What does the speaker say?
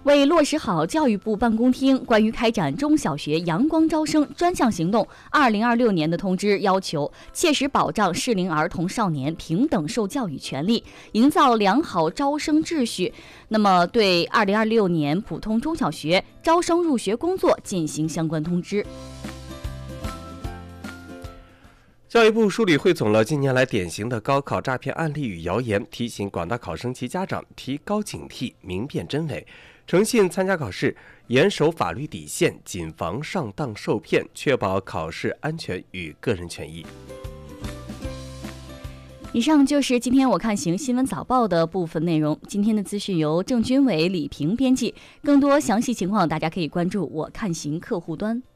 为落实好教育部办公厅关于开展中小学阳光招生专项行动2026年的通知要求，切实保障适龄儿童少年平等受教育权利，营造良好招生秩序。那么，对2026年普通中小学招生入学工作进行相关通知。 教育部梳理汇总了近年来典型的高考诈骗案例与谣言，提醒广大考生及家长提高警惕，明辨真伪，诚信参加考试，严守法律底线，谨防上当受骗，确保考试安全与个人权益。 以上就是今天我看行新闻早报的部分内容。今天的资讯由郑军伟、李平编辑，更多详细情况大家可以关注我看行客户端。